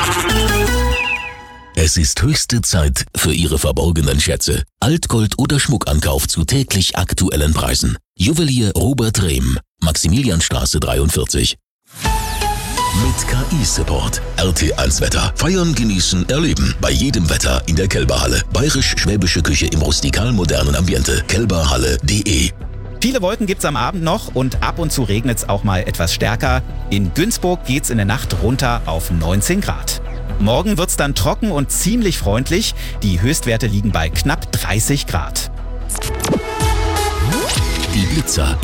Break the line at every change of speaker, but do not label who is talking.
Es ist höchste Zeit für Ihre verborgenen Schätze. Altgold oder Schmuckankauf zu täglich aktuellen Preisen. Juwelier Robert Rehm, Maximilianstraße 43. Mit KI-Support. RT1 Wetter. Feiern, genießen, erleben. Bei jedem Wetter in der Kelberhalle. Bayerisch-schwäbische Küche im rustikal-modernen Ambiente. kelberhalle.de.
Viele Wolken gibt's am Abend noch und ab und zu regnet's auch mal etwas stärker. In Günzburg geht's in der Nacht runter auf 19 Grad. Morgen wird's dann trocken und ziemlich freundlich. Die Höchstwerte liegen bei knapp 30 Grad.
Die Blitzer